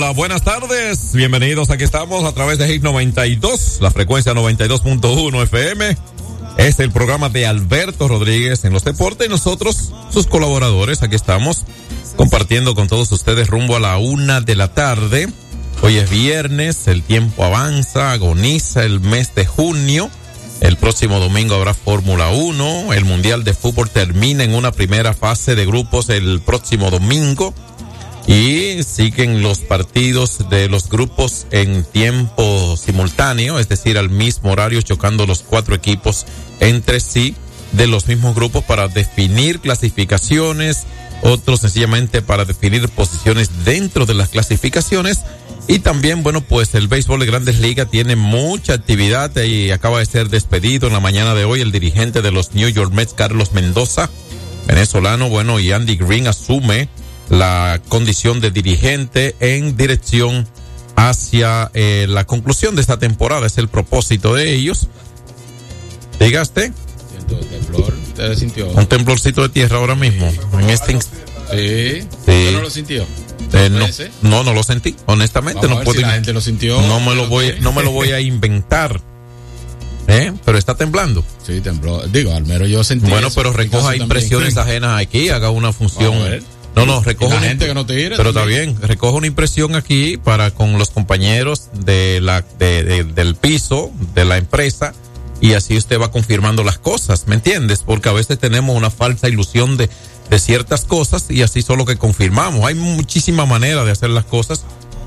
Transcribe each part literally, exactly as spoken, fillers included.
Hola, buenas tardes. Bienvenidos. Aquí estamos a través de Hit noventa y dos, la frecuencia noventa y dos punto uno F M. Es el programa de Alberto Rodríguez en los deportes y nosotros, sus colaboradores, aquí estamos compartiendo con todos ustedes rumbo a la una de la tarde. Hoy es viernes, el tiempo avanza, agoniza el mes de junio. El próximo domingo habrá Fórmula uno. El Mundial de Fútbol termina en una primera fase de grupos el próximo domingo. Y siguen los partidos de los grupos en tiempo simultáneo, es decir, al mismo horario, chocando los cuatro equipos entre sí de los mismos grupos para definir clasificaciones, otros sencillamente para definir posiciones dentro de las clasificaciones. Y también, bueno, pues el béisbol de Grandes Ligas tiene mucha actividad y acaba de ser despedido en la mañana de hoy el dirigente de los New York Mets, Carlos Mendoza, venezolano, bueno, y Andy Green asume la condición de dirigente en dirección hacia eh, la conclusión de esta temporada. Es el propósito de ellos. ¿Digaste? Siento temblor. ¿Usted sintió? Un temblorcito de tierra ahora mismo. Sí. En este inst- sí. sí. ¿Usted no lo sintió? Eh, no, no, no lo sentí. Honestamente, Vamos no a ver puedo. Si la gente lo sintió. No me lo voy, no me lo voy a inventar. ¿Eh? Pero está temblando. Sí, tembló. Digo, al menos yo sentí. Bueno, eso. pero recoja impresiones también ajenas aquí, haga una función. No, no, recoge. La gente que no te tire, pero también. está bien, recoge una impresión aquí para con los compañeros de la de, de, del piso de la empresa y así usted va confirmando las cosas, ¿me entiendes? Porque a veces tenemos una falsa ilusión de, de ciertas cosas y así solo que confirmamos. Hay muchísima manera de hacer las cosas.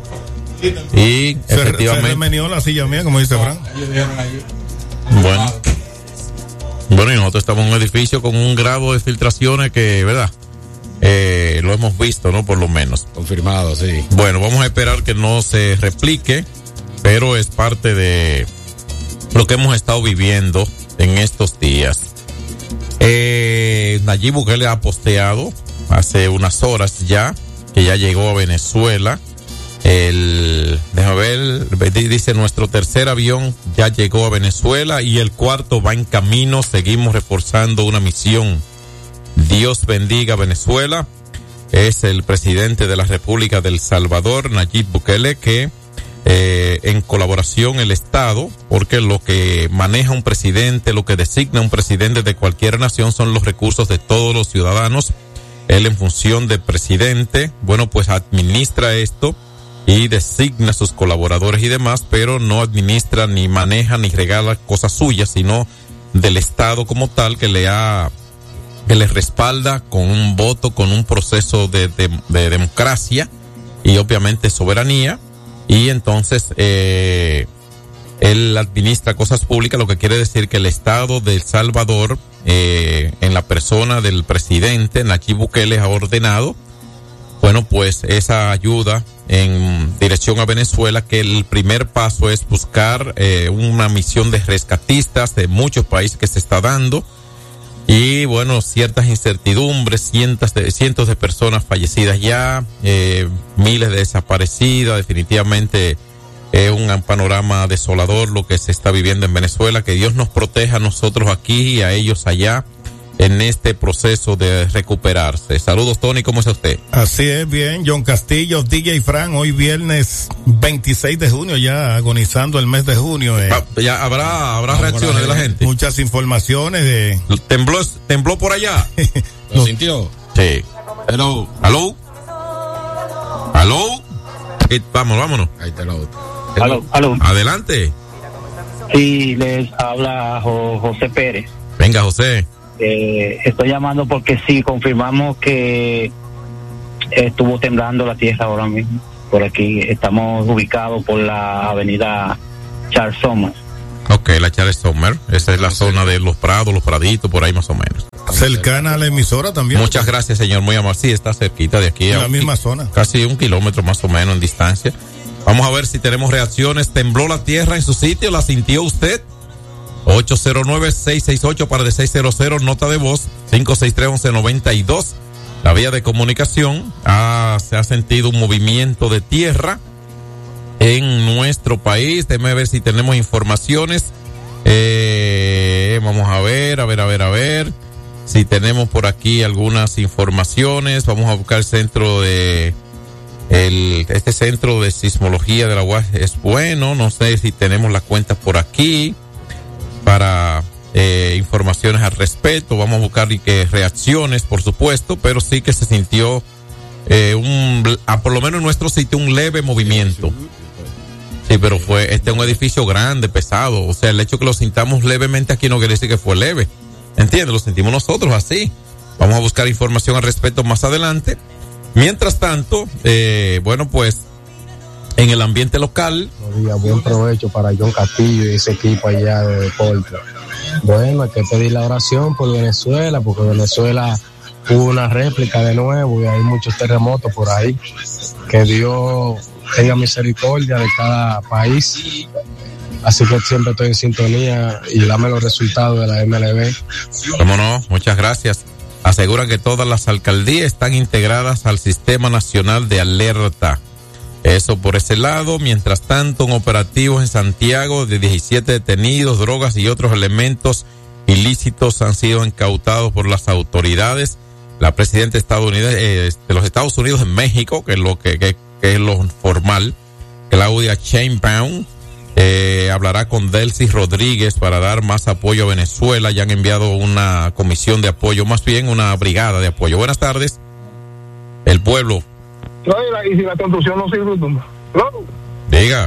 Y se, efectivamente. Se remenió la silla mía, como dice Fran. Bueno. Bueno, y nosotros estamos en un edificio con un grado de filtraciones que, ¿verdad? Eh, lo hemos visto, ¿no? Por lo menos. Confirmado, sí. Bueno, vamos a esperar que no se replique, pero es parte de lo que hemos estado viviendo en estos días. Eh, Nayib Bukele ha posteado hace unas horas ya que ya llegó a Venezuela. El, déjame ver, dice nuestro tercer avión ya llegó a Venezuela y el cuarto va en camino. Seguimos reforzando una misión. Dios bendiga Venezuela. Es el presidente de la República del Salvador, Nayib Bukele, que eh, en colaboración el Estado, porque lo que maneja un presidente, lo que designa un presidente de cualquier nación son los recursos de todos los ciudadanos. Él en función de presidente, bueno, pues administra esto y designa a sus colaboradores y demás, pero no administra ni maneja ni regala cosas suyas, sino del Estado como tal que le ha que les respalda con un voto, con un proceso de, de, de democracia y obviamente soberanía, y entonces eh, él administra cosas públicas, lo que quiere decir que el Estado de El Salvador, eh, en la persona del presidente Nayib Bukele, ha ordenado, bueno, pues esa ayuda en dirección a Venezuela, que el primer paso es buscar eh, una misión de rescatistas de muchos países que se está dando. Y bueno, ciertas incertidumbres, cientos de, cientos de personas fallecidas ya, eh, miles de desaparecidas. Definitivamente es un panorama desolador lo que se está viviendo en Venezuela. Que Dios nos proteja a nosotros aquí y a ellos allá en este proceso de recuperarse. Saludos, Tony, ¿cómo está usted? Así es, bien. John Castillo, D J Fran, hoy viernes veintiséis de junio, ya agonizando el mes de junio. Eh. Ah, ya habrá habrá reacciones de la gente. Muchas informaciones de... ¿Tembló, tembló por allá? ¿Lo no. sintió? Sí. Hello. ¿Aló? ¿Aló? Eh, vámonos, vámonos. Ahí te lo... Aló, aló. Adelante. Sí, les habla jo- José Pérez. Venga, José. Eh, estoy llamando porque sí, confirmamos que estuvo temblando la tierra ahora mismo. Por aquí estamos ubicados por la avenida Charles Sommer. Ok, la Charles Sommer. Esa es la zona de Los Prados, Los Praditos, por ahí más o menos. Cercana a la emisora también. Muchas gracias, señor. Muy amable. Sí, está cerquita de aquí. En la misma zona. Casi un kilómetro más o menos en distancia. Vamos a ver si tenemos reacciones. ¿Tembló la tierra en su sitio? ¿La sintió usted? ocho cero nueve, seis seis ocho para de seis cero cero, nota de voz, cinco seis tres, once noventa y dos. La vía de comunicación, ah, se ha sentido un movimiento de tierra en nuestro país. Déjeme ver si tenemos informaciones. Eh, vamos a ver, a ver, a ver, a ver. Si tenemos por aquí algunas informaciones. Vamos a buscar el centro de el, este centro de sismología de la U A S es bueno. No sé si tenemos las cuentas por aquí para eh, informaciones al respecto. Vamos a buscar y que reacciones, por supuesto, pero sí que se sintió eh, un, a, por lo menos en nuestro sitio, un leve movimiento. Sí, pero fue, este es un edificio grande, pesado. O sea, el hecho que lo sintamos levemente aquí no quiere decir que fue leve. ¿Entiendes? Lo sentimos nosotros así. Vamos a buscar información al respecto más adelante. Mientras tanto, eh, bueno, pues, en el ambiente local. Buenos días, buen provecho para John Castillo y ese equipo allá de deporte. Bueno, hay que pedir la oración por Venezuela, porque Venezuela hubo una réplica de nuevo y hay muchos terremotos por ahí. Que Dios tenga misericordia de cada país. Así que siempre estoy en sintonía y dame los resultados de la M L B. Cómo no, muchas gracias. Aseguran que todas las alcaldías están integradas al Sistema Nacional de Alerta. Eso por ese lado. Mientras tanto, en operativos en Santiago de diecisiete detenidos, drogas y otros elementos ilícitos han sido incautados por las autoridades. La presidenta estadounidense, eh, de los Estados Unidos en México, que es lo que, que, que es lo formal, Claudia Sheinbaum, Eh, hablará con Delcy Rodríguez para dar más apoyo a Venezuela. Ya han enviado una comisión de apoyo, más bien una brigada de apoyo. Buenas tardes. El pueblo. Y si la construcción no sirve, ¿no? Diga.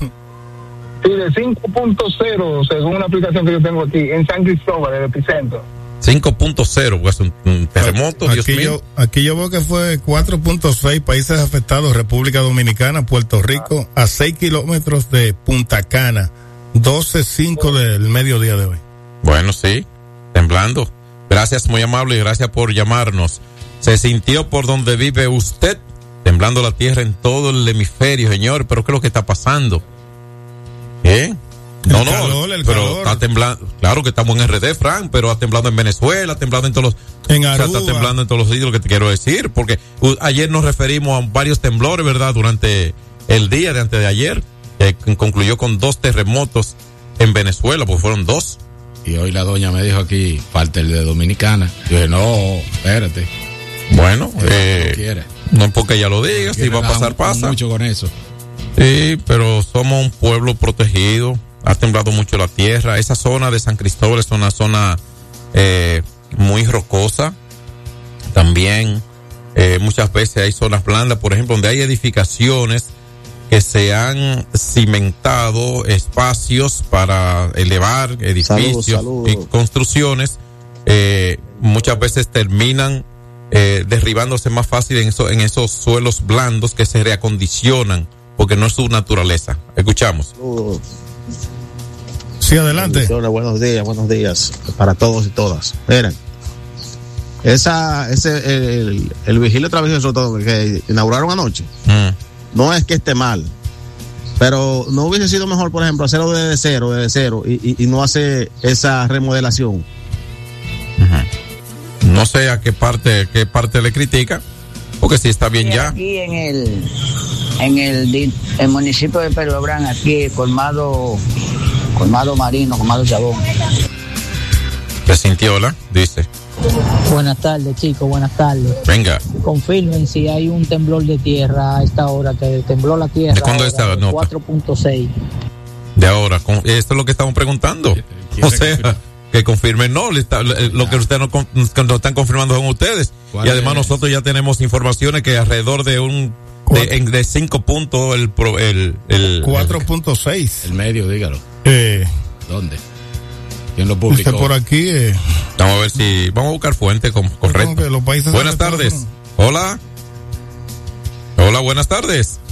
Sí, de cinco punto cero, según una aplicación que yo tengo aquí, en San Cristóbal, el epicentro. cinco punto cero, pues un, un terremoto, aquí Dios mío. Yo, aquí yo veo que fue cuatro punto seis países afectados: República Dominicana, Puerto Rico, a seis kilómetros de Punta Cana, doce cinco del mediodía de hoy. Bueno, sí, temblando. Gracias, muy amable, y gracias por llamarnos. Se sintió por donde vive usted, temblando la tierra en todo el hemisferio, señor, pero ¿qué es lo que está pasando? ¿Eh? No, el no, calor, el pero calor. está temblando. Claro que estamos en R D, Frank, pero está temblando en Venezuela, temblando en todos los. En Aruba. O sea, está temblando en todos los sitios, lo que te quiero decir, porque uh, ayer nos referimos a varios temblores, ¿verdad? Durante el día de antes de ayer, que concluyó con dos terremotos en Venezuela, porque fueron dos. Y hoy la doña me dijo aquí, falta el de Dominicana. Yo dije, no, espérate. Bueno, Pero eh, no no es porque ella lo diga, si va a pasar, pasa. Mucho con eso. Sí, pero somos un pueblo protegido. Ha temblado mucho la tierra. Esa zona de San Cristóbal es una zona eh, muy rocosa. También eh, muchas veces hay zonas blandas, por ejemplo, donde hay edificaciones que se han cimentado, espacios para elevar edificios Saludos, saludos. y construcciones. Eh, muchas veces terminan eh, derribándose más fácil en, eso, en esos suelos blandos que se reacondicionan, porque no es su naturaleza. Escuchamos. Saludos. Sí, adelante. Buenos días, buenos días para todos y todas. Miren, esa, ese, el, el vigilio travieso que inauguraron anoche, Mm. no es que esté mal, pero no hubiese sido mejor, por ejemplo, hacerlo desde cero, desde cero y, y, y no hacer esa remodelación. Uh-huh. No sé a qué parte, qué parte le critica, porque si está bien ya. Aquí en el, en el, el municipio de Perobrán, aquí colmado, colmado marino, colmado chabón. Se sintió, ¿la? Dice. Buenas tardes, chicos, buenas tardes. Venga. Confirmen si hay un temblor de tierra a esta hora, que tembló la tierra. ¿De cuándo está la nota? cuatro punto seis. De ahora, con, esto es lo que estamos preguntando. O sea, que confirmen, no, le está, lo que ustedes no, que nos están confirmando son ustedes. Y además nosotros ya tenemos informaciones que alrededor de un de, en, de cinco puntos el el el cuatro punto seis. El medio, dígalo. Eh, ¿Dónde? ¿Quién lo publicó? Por aquí. Eh, vamos a ver si vamos a buscar fuente con, correcto. Los países buenas tardes. Hola. Hola, buenas tardes.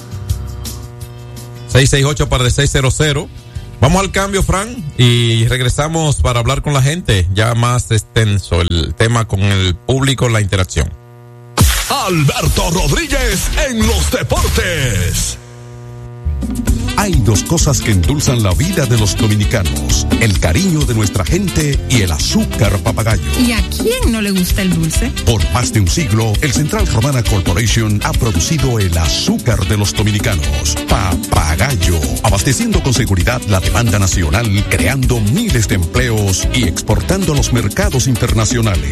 seis seis ocho par de seis cero cero. Vamos al cambio, Fran, y regresamos para hablar con la gente, ya más extenso el tema con el público, la interacción. Alberto Rodríguez en los deportes. Hay dos cosas que endulzan la vida de los dominicanos: el cariño de nuestra gente y el azúcar papagayo. ¿Y a quién no le gusta el dulce? Por más de un siglo, el Central Romana Corporation ha producido el azúcar de los dominicanos, Papagayo, abasteciendo con seguridad la demanda nacional, creando miles de empleos y exportando a los mercados internacionales.